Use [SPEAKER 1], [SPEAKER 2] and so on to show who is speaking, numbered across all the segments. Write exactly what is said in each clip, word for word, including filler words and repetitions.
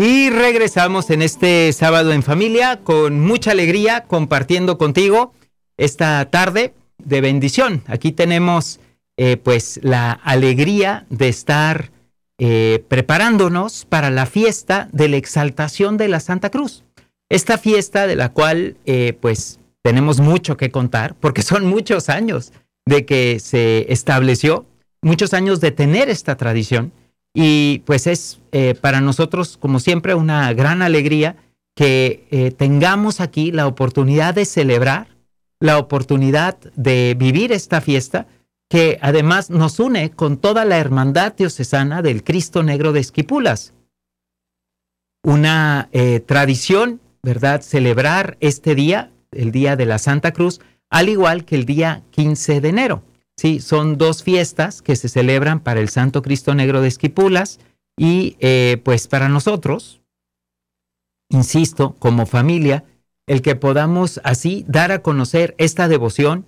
[SPEAKER 1] Y regresamos en este sábado en familia con mucha alegría compartiendo contigo esta tarde de bendición. Aquí tenemos eh, pues la alegría de estar eh, preparándonos para la fiesta de la exaltación de la Santa Cruz. Esta fiesta de la cual eh, pues tenemos mucho que contar porque son muchos años de que se estableció, muchos años de tener esta tradición. Y pues es eh, para nosotros, como siempre, una gran alegría que eh, tengamos aquí la oportunidad de celebrar, la oportunidad de vivir esta fiesta, que además nos une con toda la hermandad diocesana del Cristo Negro de Esquipulas. Una eh, tradición, ¿verdad?, celebrar este día, el Día de la Santa Cruz, al igual que el día quince de enero. Sí, son dos fiestas que se celebran para el Santo Cristo Negro de Esquipulas y eh, pues para nosotros, insisto, como familia, el que podamos así dar a conocer esta devoción,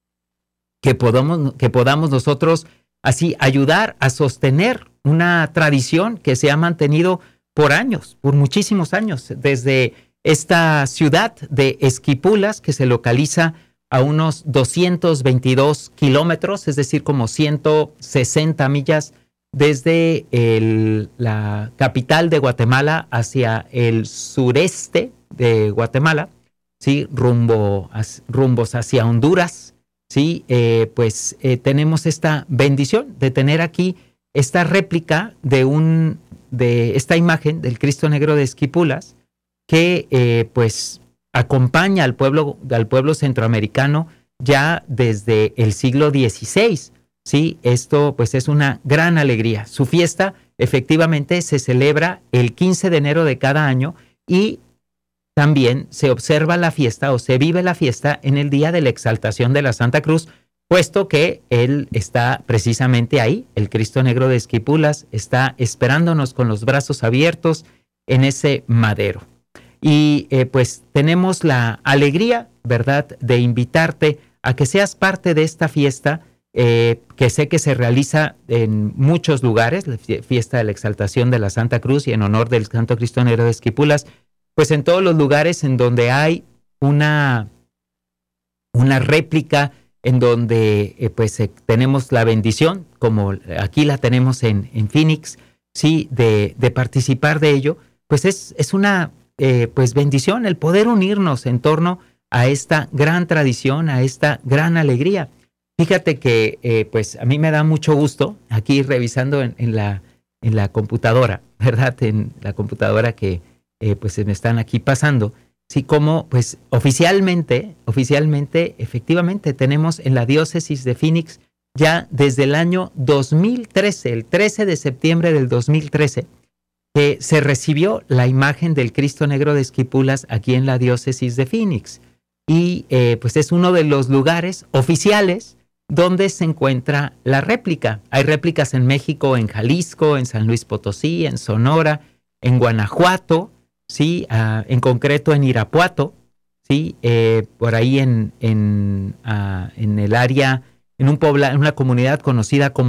[SPEAKER 1] que podamos, que podamos nosotros así ayudar a sostener una tradición que se ha mantenido por años, por muchísimos años, desde esta ciudad de Esquipulas que se localiza a unos doscientos veintidós kilómetros, es decir, como ciento sesenta millas desde el, la capital de Guatemala hacia el sureste de Guatemala, ¿sí? Rumbo, rumbos hacia Honduras, ¿sí? Eh, pues eh, tenemos esta bendición de tener aquí esta réplica de, un, de esta imagen del Cristo Negro de Esquipulas que eh, pues acompaña al pueblo, al pueblo centroamericano ya desde el siglo dieciséis. ¿Sí? Esto pues es una gran alegría. Su fiesta efectivamente se celebra el quince de enero de cada año y también se observa la fiesta o se vive la fiesta en el día de la exaltación de la Santa Cruz, puesto que Él está precisamente ahí, el Cristo Negro de Esquipulas, está esperándonos con los brazos abiertos en ese madero. Y eh, pues tenemos la alegría, ¿verdad?, de invitarte a que seas parte de esta fiesta eh, que sé que se realiza en muchos lugares, la fiesta de la exaltación de la Santa Cruz y en honor del Santo Cristo Negro de Esquipulas, pues en todos los lugares en donde hay una, una réplica, en donde eh, pues eh, tenemos la bendición, como aquí la tenemos en, en Phoenix, sí, de, de participar de ello, pues es, es una... Eh, pues bendición el poder unirnos en torno a esta gran tradición, a esta gran alegría. Fíjate que eh, pues a mí me da mucho gusto aquí revisando en, en, la, en la computadora, ¿verdad? En la computadora que eh, pues se me están aquí pasando, sí, como pues oficialmente, oficialmente, efectivamente tenemos en la diócesis de Phoenix ya desde el año dos mil trece, el trece de septiembre del dos mil trece, que se recibió la imagen del Cristo Negro de Esquipulas aquí en la diócesis de Phoenix. Y eh, pues es uno de los lugares oficiales donde se encuentra la réplica. Hay réplicas en México, en Jalisco, en San Luis Potosí, en Sonora, en Guanajuato, ¿sí? Uh, en concreto en Irapuato, ¿sí? Eh, por ahí en, en, uh, en el área, en un pobla, en una comunidad conocida como